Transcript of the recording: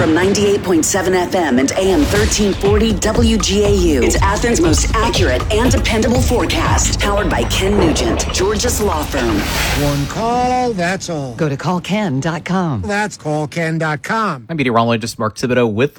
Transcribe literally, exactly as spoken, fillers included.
From ninety-eight point seven F M and A M thirteen forty W G A U. It's Athens' most accurate and dependable forecast. Powered by Ken Nugent, George's Law Firm. One call, that's all. Go to call ken dot com. That's call ken dot com. I'm meteorologist Mark Thibodeau with the